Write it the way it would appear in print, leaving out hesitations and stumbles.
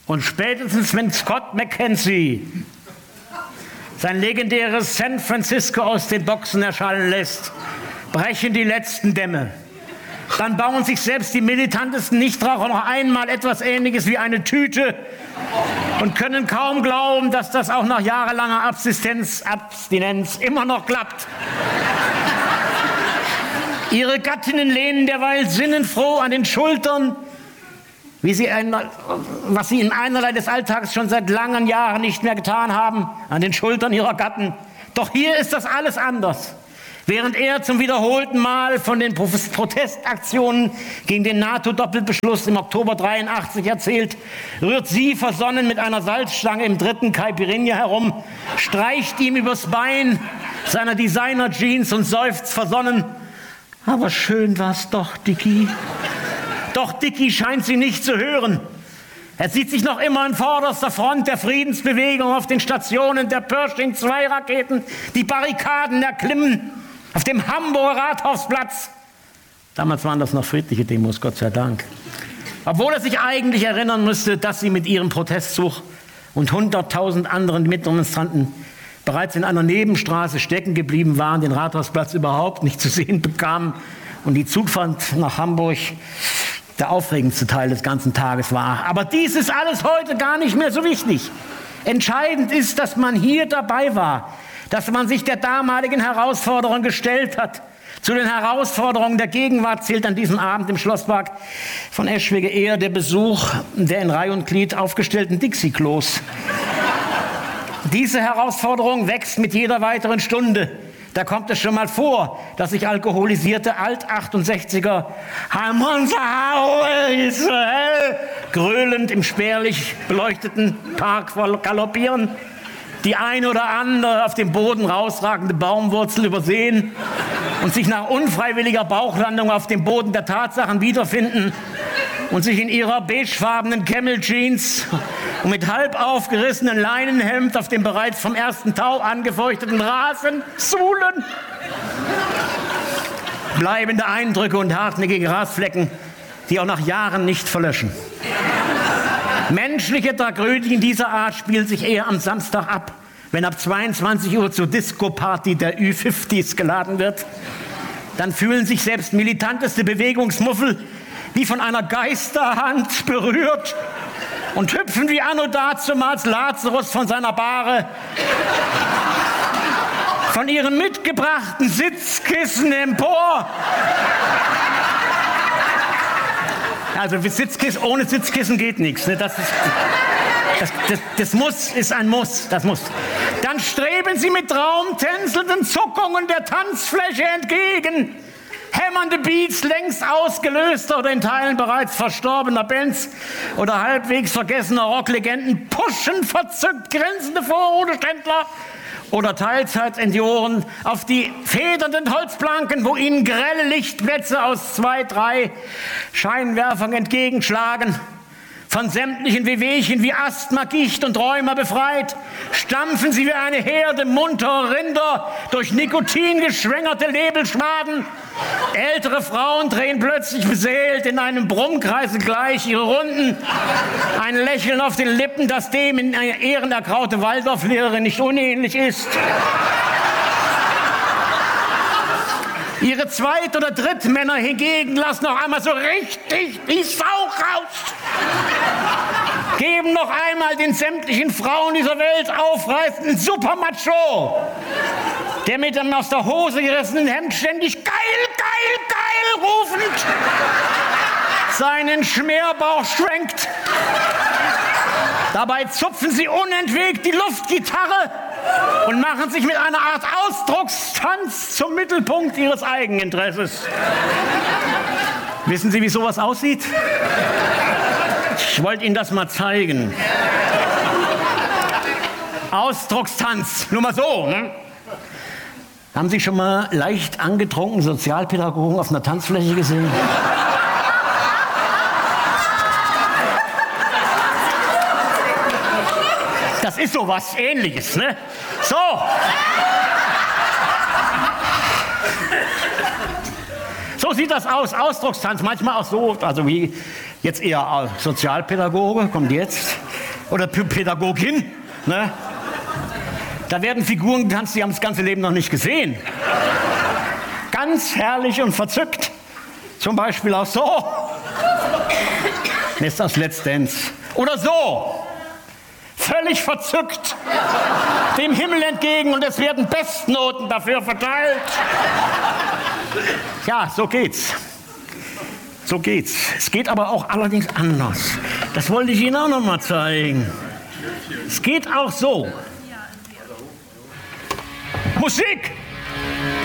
Und spätestens, wenn Scott McKenzie sein legendäres San Francisco aus den Boxen erschallen lässt, brechen die letzten Dämme. Dann bauen sich selbst die militantesten Nichtraucher noch einmal etwas Ähnliches wie eine Tüte und können kaum glauben, dass das auch nach jahrelanger Abstinenz immer noch klappt. Ihre Gattinnen lehnen derweil sinnenfroh an den Schultern, was sie in einerlei des Alltags schon seit langen Jahren nicht mehr getan haben, an den Schultern ihrer Gatten. Doch hier ist das alles anders. Während er zum wiederholten Mal von den Protestaktionen gegen den NATO-Doppelbeschluss im Oktober 83 erzählt, rührt sie versonnen mit einer Salzstange im 3. Caipirinha herum, streicht ihm übers Bein seiner Designer-Jeans und seufzt versonnen: Aber schön war's doch, Dicky. Doch Dicky scheint sie nicht zu hören. Er sieht sich noch immer an vorderster Front der Friedensbewegung auf den Stationen der Pershing-2-Raketen, die Barrikaden erklimmen, auf dem Hamburger Rathausplatz. Damals waren das noch friedliche Demos, Gott sei Dank. Obwohl er sich eigentlich erinnern müsste, dass sie mit ihrem Protestzug und 100.000 anderen Mitdemonstranten bereits in einer Nebenstraße stecken geblieben waren, den Rathausplatz überhaupt nicht zu sehen bekamen und die Zugfahrt nach Hamburg der aufregendste Teil des ganzen Tages war. Aber dies ist alles heute gar nicht mehr so wichtig. Entscheidend ist, dass man hier dabei war, dass man sich der damaligen Herausforderung gestellt hat. Zu den Herausforderungen der Gegenwart zählt an diesem Abend im Schlosspark von Eschwege eher der Besuch der in Reih und Glied aufgestellten Dixie-Klos. Diese Herausforderung wächst mit jeder weiteren Stunde. Da kommt es schon mal vor, dass sich alkoholisierte Alt-68er gröhlend im spärlich beleuchteten Park galoppieren, die eine oder andere auf dem Boden rausragende Baumwurzel übersehen und sich nach unfreiwilliger Bauchlandung auf dem Boden der Tatsachen wiederfinden und sich in ihrer beigefarbenen Camel-Jeans und mit halb aufgerissenen Leinenhemd auf dem bereits vom ersten Tau angefeuchteten Rasen suhlen. Bleibende Eindrücke und hartnäckige Grasflecken, die auch nach Jahren nicht verlöschen. Menschliche Tragödien dieser Art spielen sich eher am Samstag ab, wenn ab 22 Uhr zur Disco-Party der Ü50s geladen wird. Dann fühlen sich selbst militanteste Bewegungsmuffel wie von einer Geisterhand berührt und hüpfen wie anno dazumals Lazarus von seiner Bahre, von ihren mitgebrachten Sitzkissen empor. Also ohne Sitzkissen geht nichts. Ne? Das ist ein Muss. Das muss. Dann streben sie mit traumtänzelnden Zuckungen der Tanzfläche entgegen. Hämmernde Beats längst ausgelöster oder in Teilen bereits verstorbener Bands oder halbwegs vergessener Rocklegenden pushen verzückt grenzende Vorruheständler oder Teilzeitsenioren auf die federnden Holzplanken, wo ihnen grelle Lichtplätze aus 2, 3 Scheinwerfern entgegenschlagen. Von sämtlichen Wehwehchen wie Asthma, Gicht und Rheuma befreit, stampfen sie wie eine Herde munterer Rinder durch Nikotin geschwängerte Nebelschwaden. Ältere Frauen drehen plötzlich beseelt in einem Brummkreis gleich ihre Runden. Ein Lächeln auf den Lippen, das dem in Ehren erkraute Waldorflehrerin nicht unähnlich ist. Ihre Zweit- oder Drittmänner hingegen lassen noch einmal so richtig die Sau raus. Geben noch einmal den sämtlichen Frauen dieser Welt aufreißenden Supermacho, der mit dem aus der Hose gerissenen Hemd ständig geil, geil, geil rufend seinen Schmerbauch schwenkt. Dabei zupfen sie unentwegt die Luftgitarre und machen sich mit einer Art Ausdruckstanz zum Mittelpunkt ihres Eigeninteresses. Wissen Sie, wie sowas aussieht? Ich wollte Ihnen das mal zeigen. Ausdruckstanz, nur mal so. Ne? Haben Sie schon mal leicht angetrunken Sozialpädagogen auf einer Tanzfläche gesehen? Das ist so was Ähnliches, ne? So. So sieht das aus, Ausdruckstanz, manchmal auch so, also wie jetzt eher Sozialpädagoge, kommt jetzt. oder Pädagogin. Ne? Da werden Figuren getanzt, die haben das ganze Leben noch nicht gesehen. Ganz herrlich und verzückt. Zum Beispiel auch so. Das ist das Let's Dance. Oder so. Völlig verzückt. Dem Himmel entgegen und es werden Bestnoten dafür verteilt. Ja, so geht's. So geht's. Es geht aber auch allerdings anders. Das wollte ich Ihnen auch noch mal zeigen. Es geht auch so. Musik!